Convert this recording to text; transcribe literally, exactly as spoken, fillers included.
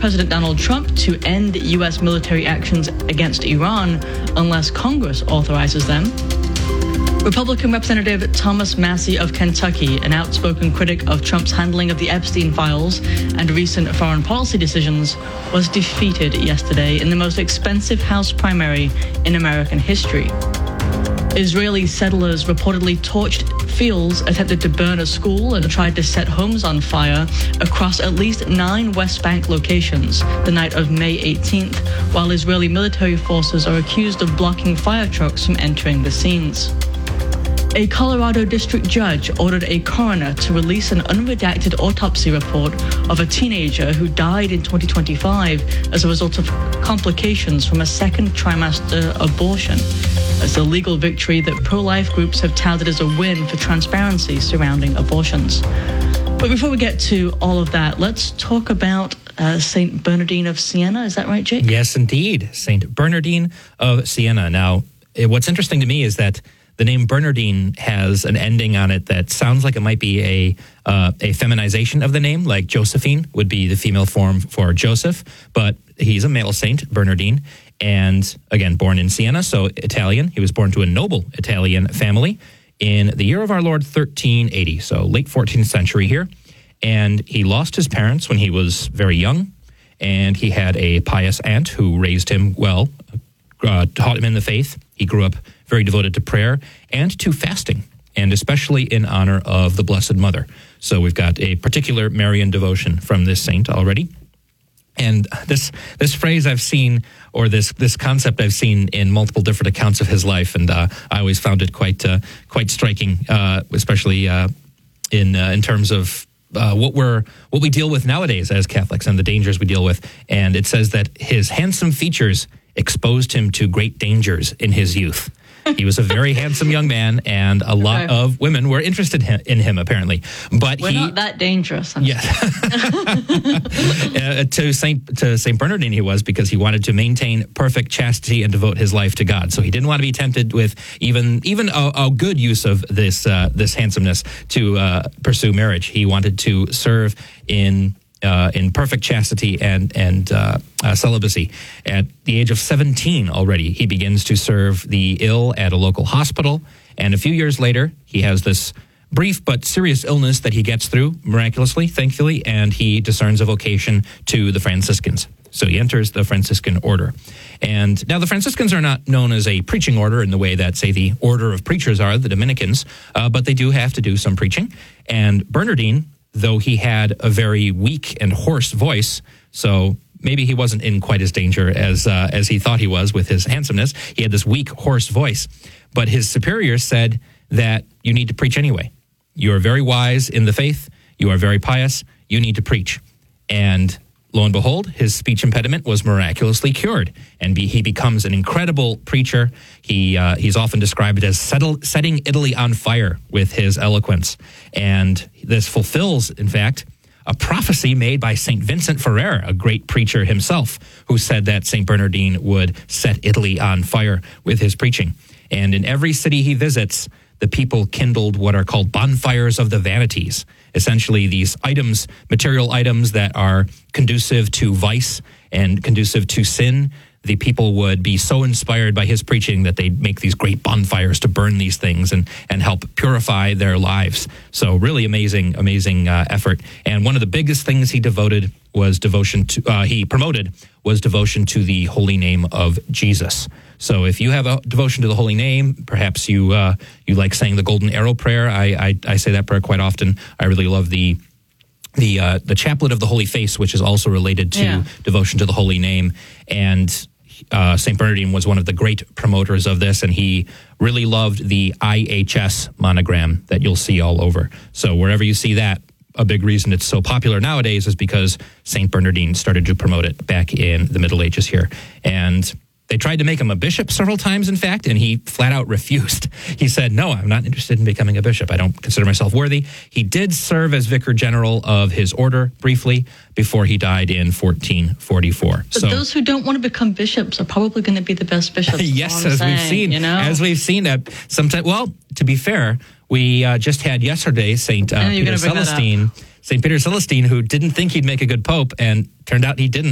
President Donald Trump to end U S military actions against Iran unless Congress authorizes them. Republican Representative Thomas Massie of Kentucky, an outspoken critic of Trump's handling of the Epstein files and recent foreign policy decisions, was defeated yesterday in the most expensive House primary in American history. Israeli settlers reportedly torched fields, attempted to burn a school, and tried to set homes on fire across at least nine West Bank locations the night of May eighteenth, while Israeli military forces are accused of blocking fire trucks from entering the scenes. A Colorado district judge ordered a coroner to release an unredacted autopsy report of a teenager who died in twenty twenty-five as a result of complications from a second trimester abortion. It's a legal victory that pro-life groups have touted as a win for transparency surrounding abortions. But before we get to all of that, let's talk about uh, Saint Bernardine of Siena. Is that right, Jake? Yes, indeed. Saint Bernardine of Siena. Now, it, what's interesting to me is that the name Bernardine has an ending on it that sounds like it might be a uh, a feminization of the name, like Josephine would be the female form for Joseph, but he's a male saint, Bernardine, and again, born in Siena, so Italian. He was born to a noble Italian family in the year of our Lord, thirteen eighty, so late fourteenth century here, and he lost his parents when he was very young, and he had a pious aunt who raised him well, uh, taught him in the faith. He grew up very devoted to prayer and to fasting, and especially in honor of the Blessed Mother. So we've got a particular Marian devotion from this saint already. And this this phrase I've seen, or this this concept I've seen in multiple different accounts of his life, and uh, I always found it quite uh, quite striking, uh, especially uh, in uh, in terms of uh, what we're what we deal with nowadays as Catholics and the dangers we deal with. And it says that his handsome features exposed him to great dangers in his youth. He was a very handsome young man, and a lot okay. of women were interested in him, apparently. But We're he, not that dangerous. Yeah. uh, to Saint to Saint Bernardine, he was, because he wanted to maintain perfect chastity and devote his life to God. So he didn't want to be tempted with even even a, a good use of this uh, this handsomeness to uh, pursue marriage. He wanted to serve in. Uh, in perfect chastity and and uh, uh, celibacy. At the age of seventeen already, he begins to serve the ill at a local hospital. And a few years later, he has this brief but serious illness that he gets through miraculously, thankfully, and he discerns a vocation to the Franciscans. So he enters the Franciscan order. And now the Franciscans are not known as a preaching order in the way that, say, the order of preachers are, the Dominicans, uh, but they do have to do some preaching. And Bernardine, though he had a very weak and hoarse voice, so maybe he wasn't in quite as danger as uh, as he thought he was with his handsomeness. He had this weak, hoarse voice. But his superiors said that you need to preach anyway. You are very wise in the faith. You are very pious. You need to preach. And lo and behold, his speech impediment was miraculously cured, and be, he becomes an incredible preacher. He uh, he's often described as settle, setting Italy on fire with his eloquence. And this fulfills, in fact, a prophecy made by Saint Vincent Ferrer, a great preacher himself, who said that Saint Bernardine would set Italy on fire with his preaching. And in every city he visits, the people kindled what are called bonfires of the vanities, essentially these items, material items that are conducive to vice and conducive to sin. The people would be so inspired by his preaching that they'd make these great bonfires to burn these things and, and help purify their lives. So really amazing, amazing uh, effort. And one of the biggest things he devoted was devotion to, uh, he promoted was devotion to the holy name of Jesus. So if you have a devotion to the holy name, perhaps you uh, you like saying the Golden Arrow prayer. I, I I say that prayer quite often. I really love the the uh, the Chaplet of the Holy Face, which is also related to yeah. devotion to the holy name. And uh, Saint Bernardine was one of the great promoters of this, and he really loved the I H S monogram that you'll see all over. So wherever you see that, a big reason it's so popular nowadays is because Saint Bernardine started to promote it back in the Middle Ages here. And they tried to make him a bishop several times, in fact, and he flat out refused. He said, no, I'm not interested in becoming a bishop. I don't consider myself worthy. He did serve as vicar general of his order briefly before he died in fourteen forty-four. But so, those who don't want to become bishops are probably going to be the best bishops. Yes, as saying, we've seen. You know? As we've seen that sometimes. Well, to be fair, we uh, just had yesterday Saint uh, Peter Celestine, Saint Peter Celestine, who didn't think he'd make a good pope, and turned out he didn't.